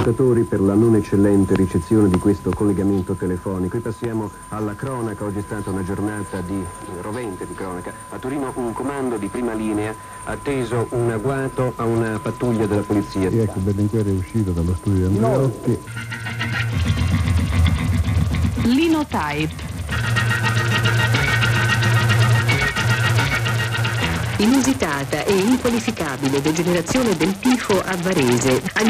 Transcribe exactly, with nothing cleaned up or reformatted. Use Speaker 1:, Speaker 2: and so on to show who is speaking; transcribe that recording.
Speaker 1: ascoltatori per la non eccellente ricezione di questo collegamento telefonico. E passiamo alla cronaca. Oggi è stata una giornata di rovente di cronaca. A Torino un comando di prima linea ha atteso un agguato a una pattuglia della polizia.
Speaker 2: E ecco, Berlinguer è uscito dallo studio di Andreotti.
Speaker 3: Linotype.
Speaker 4: Inusitata e inqualificabile degenerazione del tifo a Varese.